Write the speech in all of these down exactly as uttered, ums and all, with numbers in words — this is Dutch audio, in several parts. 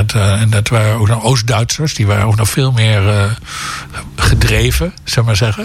dat, uh, en dat waren ook nog Oost-Duitsers. Die waren ook nog veel meer uh, gedreven, zeg maar zeggen.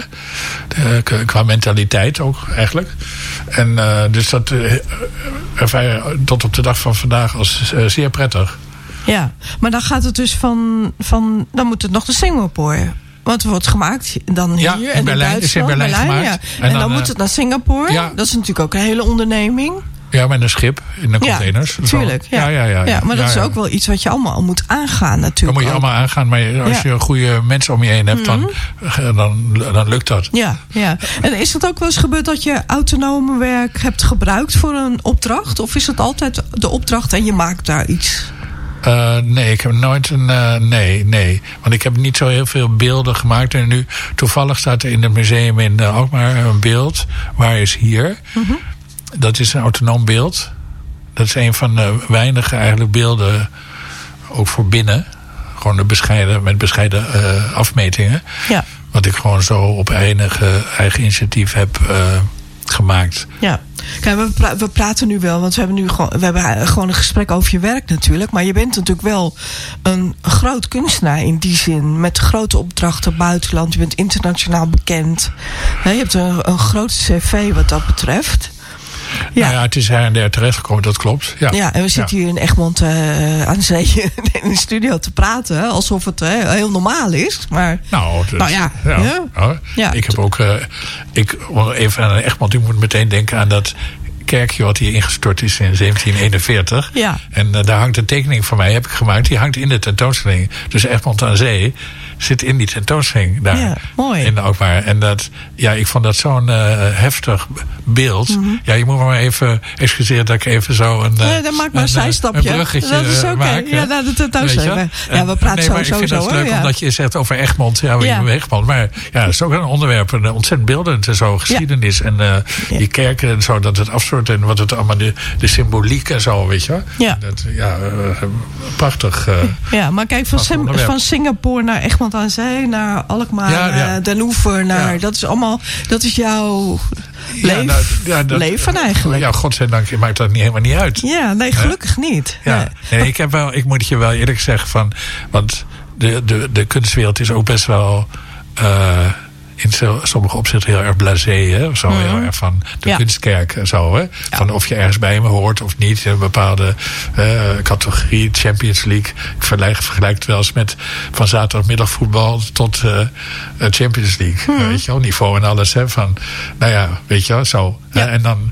Uh, qua mentaliteit ook eigenlijk. En uh, dus dat uh, ervaar je tot op de dag van vandaag als uh, zeer prettig. Ja, maar dan gaat het dus van... van dan moet het nog de Singapore. Want het wordt gemaakt dan hier ja, in en Berlijn, in Duitsland. is in Berlijn, Berlijn gemaakt. Ja. En, en dan, dan uh, moet het naar Singapore. Ja. Dat is natuurlijk ook een hele onderneming. Ja, met een schip in de containers. Ja, tuurlijk. Ja. Ja, ja, ja, ja. ja, maar dat ja, ja. is ook wel iets wat je allemaal moet aangaan natuurlijk. Dat moet je ook. allemaal aangaan. Maar als ja. je goede mensen om je heen hebt, mm-hmm. dan, dan, dan lukt dat. Ja, ja. En is het ook wel eens gebeurd dat je autonome werk hebt gebruikt voor een opdracht? Of is het altijd de opdracht en je maakt daar iets? Uh, nee, ik heb nooit een... Uh, nee, nee. Want ik heb niet zo heel veel beelden gemaakt. En nu, toevallig staat er in het museum in uh, Alkmaar een beeld. Waar is hier? Mm-hmm. Dat is een autonoom beeld. Dat is een van de weinige eigenlijk beelden, ook voor binnen. Gewoon de bescheiden, met bescheiden uh, afmetingen. Ja. Wat ik gewoon zo op eigen, eigen initiatief heb uh, gemaakt. Ja. Kijk, we, pra- we praten nu wel, want we hebben nu gewoon, we hebben gewoon een gesprek over je werk natuurlijk. Maar je bent natuurlijk wel een groot kunstenaar in die zin. Met grote opdrachten buitenland. Je bent internationaal bekend. Je hebt een, een groot cv wat dat betreft. Ja. Nou ja, het is her en der terechtgekomen, dat klopt. Ja, ja en we zitten ja. hier in Egmond uh, aan zee in de studio te praten. Alsof het uh, heel normaal is. Maar, nou, dat, nou ja. ja, ja. ja. ja. Ik heb ook... Uh, ik, even aan Egmond, u moet meteen denken aan dat kerkje wat hier ingestort is in zeventien eenenveertig. Ja. En uh, daar hangt een tekening van mij, heb ik gemaakt. Die hangt in de tentoonstelling. Dus Egmond aan zee zit in die tentoonstelling daar. Ja, mooi. In Alkmaar. En dat, ja, ik vond dat zo'n uh, heftig beeld. Mm-hmm. Ja, je moet maar even excuseren dat ik even zo een, nee, dan maak maar een zijstapje. Een bruggetje dat is oké. Okay. Ja, nou, de tentoonstelling. Ja, we praten nee, zo maar sowieso. Ik vind het leuk ja. omdat je zegt over Egmond. Ja, ja. Egmond. Maar ja, dat is ook een onderwerp. Een ontzettend beeldend en zo. Geschiedenis. Ja. En uh, ja. die kerken en zo. Dat het afstort. En wat het allemaal de, de symboliek en zo. Weet je. Ja. Dat, ja, uh, prachtig. Uh, ja, maar kijk, van, Sim, van Singapore naar Egmond aan zee. Naar Alkmaar, ja, ja. Den Oever. Naar, ja. Dat is allemaal, dat is jouw leef, ja, nou, ja, dat, leven eigenlijk. Ja, godzijdank maakt dat niet, helemaal niet uit. Ja, nee, gelukkig He? niet. Ja, nee. nee, ik, heb wel, ik moet je wel eerlijk zeggen van, want de, de, de kunstwereld is ook best wel uh, in sommige opzichten heel erg blasé, hè? Zo mm-hmm. heel erg van de ja. kunstkerk en zo, hè? Ja. Van of je ergens bij me hoort of niet in een bepaalde uh, categorie, Champions League. Ik vergelijk, vergelijk het wel eens met van zaterdagmiddagvoetbal tot uh, Champions League, mm-hmm. weet je wel, niveau en alles, hè? Van, nou ja, weet je wel, zo. Ja. En dan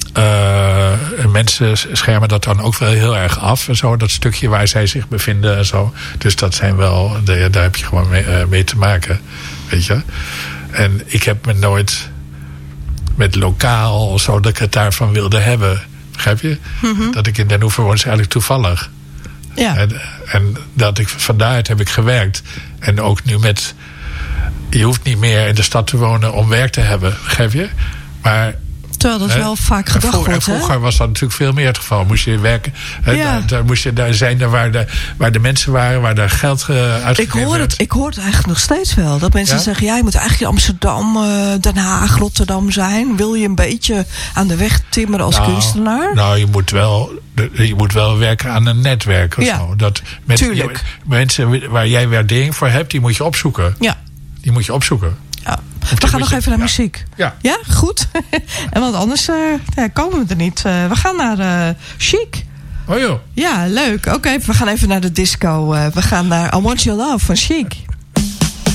Uh, mensen schermen dat dan ook wel heel erg af en zo, dat stukje waar zij zich bevinden en zo. Dus dat zijn wel, de, daar heb je gewoon mee, uh, mee te maken, weet je. En ik heb me nooit met lokaal of zo dat ik het daarvan wilde hebben, begrijp je? Mm-hmm. Dat ik in Den Oever woon is eigenlijk toevallig. Ja. En, en dat ik van daaruit heb ik gewerkt en ook nu met, je hoeft niet meer in de stad te wonen om werk te hebben, begrijp je? Maar terwijl dat wel vaak gedacht vroeger, wordt. Vroeger hè? was dat natuurlijk veel meer het geval. Moest je werken. Ja. Daar, daar moest je daar zijn daar waar, de, waar de mensen waren, waar daar geld uh, uitgegeven ik hoor werd. Het, ik hoor het eigenlijk nog steeds wel. Dat mensen ja? zeggen, ja, je moet eigenlijk in Amsterdam, uh, Den Haag, Rotterdam zijn. Wil je een beetje aan de weg timmeren als nou, kunstenaar? Nou, je moet wel, je moet wel werken aan een netwerk of ja, zo. Dat met, tuurlijk. Je, mensen waar jij waardering voor hebt, die moet je opzoeken. Ja. Die moet je opzoeken. Ja. We gaan nog even naar ja. muziek. Ja, ja goed. En want anders uh, ja, komen we er niet. Uh, we gaan naar uh, Chic. Oh joh. Ja, leuk. Oké, okay, we gaan even naar de disco. Uh, we gaan naar I Want Your Love van Chic.